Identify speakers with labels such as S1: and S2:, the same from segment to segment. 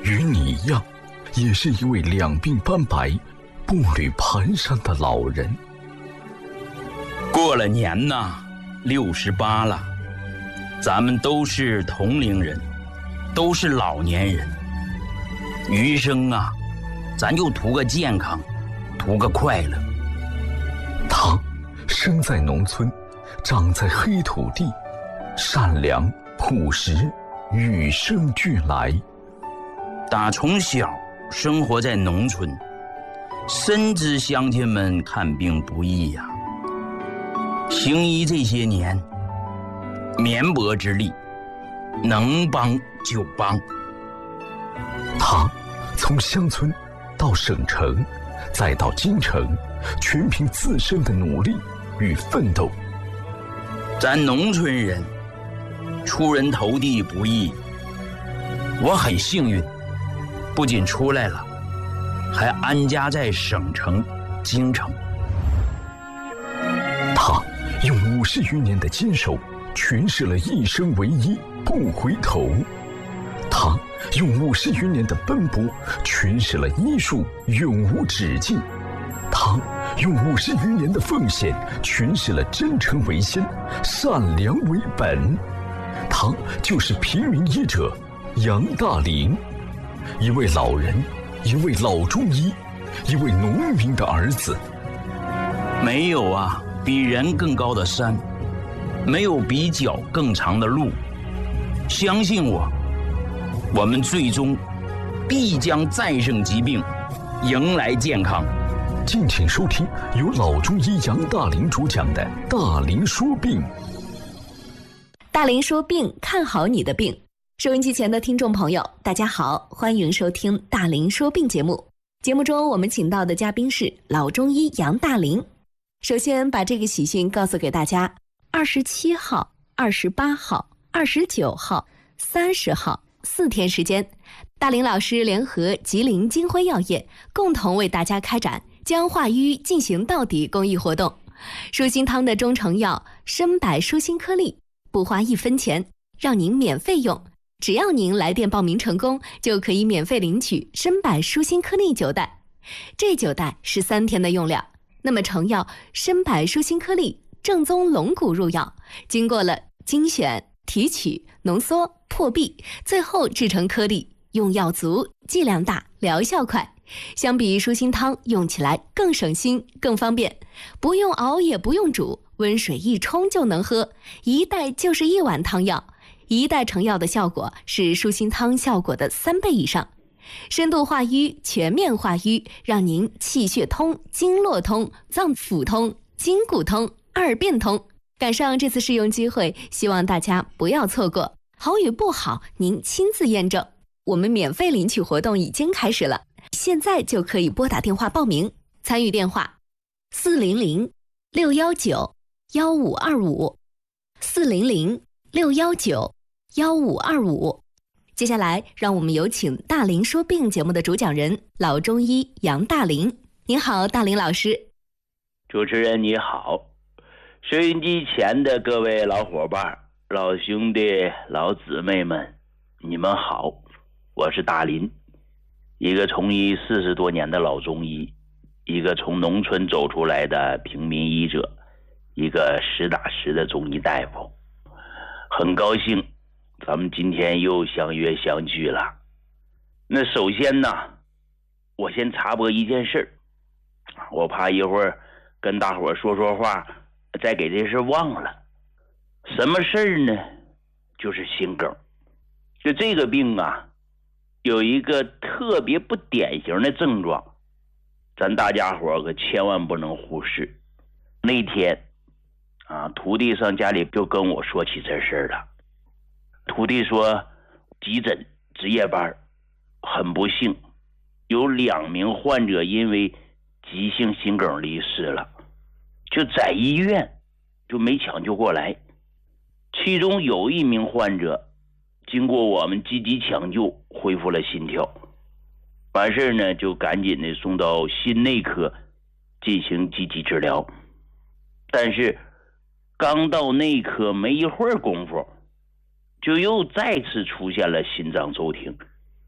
S1: 与你一样，也是一位两鬓斑白、步履蹒跚的老人。
S2: 过了年呐，68了，咱们都是同龄人，都是老年人。余生啊，咱就图个健康，图个快乐。
S1: 他生在农村，长在黑土地，善良朴实，与生俱来。
S2: 打从小生活在农村，深知乡亲们看病不易呀。行医这些年，绵薄之力，能帮就帮。
S1: 他从乡村到省城，再到京城，全凭自身的努力与奋斗。
S2: 咱农村人出人头地不易，我很幸运，不仅出来了，还安家在省城京城。
S1: 他用50余年的坚守诠释了一生唯一不回头，他用50余年的奔波诠释了医术永无止境，他用50余年的奉献诠释了真诚为先，善良为本。他就是平民医者杨大林，一位老人，一位老中医，一位农民的儿子。
S2: 没有啊比人更高的山，没有比脚更长的路。相信我，我们最终必将战胜疾病，迎来健康。
S1: 敬请收听由老中医杨大林主讲的《大林说病》。
S3: 大林说病，看好你的病。收音机前的听众朋友，大家好，欢迎收听大林说病节目。节目中我们请到的嘉宾是老中医杨大林。首先把这个喜讯告诉给大家，27号、28号、29号、30号4天时间，大林老师联合吉林金辉药业共同为大家开展将化瘀进行到底公益活动。舒心汤的中成药参柏舒心颗粒，不花1分钱，让您免费用。只要您来电报名成功，就可以免费领取参柏舒心颗粒9袋。这9袋是3天的用量。那么成药参柏舒心颗粒正宗龙骨入药，经过了精选、提取、浓缩、破壁，最后制成颗粒，用药足，剂量大，疗效快。相比舒心汤，用起来更省心更方便，不用熬也不用煮，温水一冲就能喝，一袋就是1碗汤药。1袋成药的效果是舒心汤效果的3倍以上，深度化瘀，全面化瘀，让您气血通，经络通，脏腑通，筋骨通，2便通。赶上这次试用机会，希望大家不要错过，好与不好您亲自验证。我们免费领取活动已经开始了，现在就可以拨打电话报名。参与电话400-619-1525 400-619-1525。接下来让我们有请大林说病节目的主讲人老中医杨大林。您好，大林老师。
S4: 主持人你好，收音机前的各位老伙伴、老兄弟、老姊妹们，你们好，我是大林，一个从医40多年的老中医，一个从农村走出来的平民医者，一个实打实的中医大夫。很高兴咱们今天又相约相聚了。那首先呢，我先插播一件事，我怕一会儿跟大伙说话再给这事忘了。什么事呢？就是心梗。就这个病啊，有一个特别不典型的症状，咱大家伙可千万不能忽视。那天徒弟上家里就跟我说起这事了。徒弟说急诊值夜班，很不幸有2名患者因为急性心梗离世了，就在医院就没抢救过来。其中有1名患者经过我们积极抢救恢复了心跳，完事呢就赶紧的送到心内科进行积极治疗。但是刚到内科没一会儿功夫，就又再次出现了心脏骤停。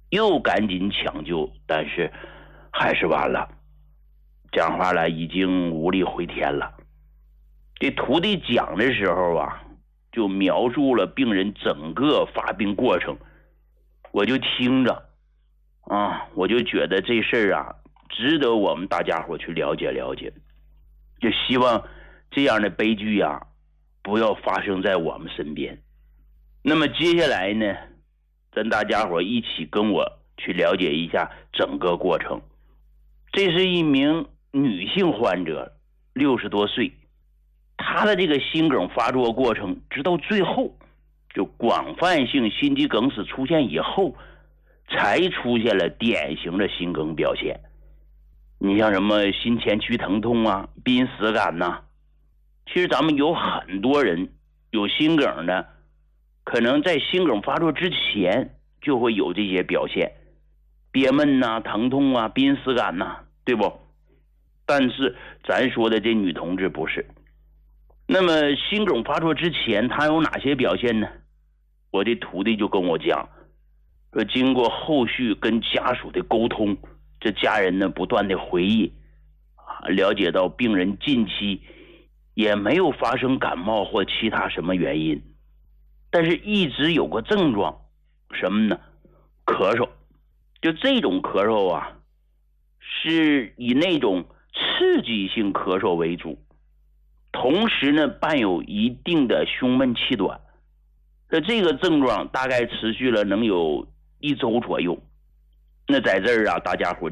S4: 又赶紧抢救，但是还是晚了。讲话了，已经无力回天了。这徒弟讲的时候啊，就描述了病人整个发病过程，我就听着啊，我就觉得这事儿啊，值得我们大家伙去了解了解。就希望这样的悲剧啊，不要发生在我们身边。那么接下来呢，咱大家伙一起跟我去了解一下整个过程。这是一名女性患者，60多岁，她的这个心梗发作过程，直到最后就广泛性心肌梗死出现以后，才出现了典型的心梗表现。你像什么心前区疼痛啊、濒死感呐，其实咱们有很多人有心梗的，可能在心梗发作之前就会有这些表现，憋闷呐、疼痛啊、濒死感呐，对不？但是咱说的这女同志不是。那么心梗发作之前她有哪些表现呢？我的徒弟就跟我讲说，经过后续跟家属的沟通，这家人呢不断的回忆了解到病人近期也没有发生感冒或其他什么原因，但是一直有个症状，什么呢？咳嗽。就这种咳嗽啊，是以那种刺激性咳嗽为主，同时呢伴有一定的胸闷气短。这个症状大概持续了能有1周左右。那在这儿啊，大家伙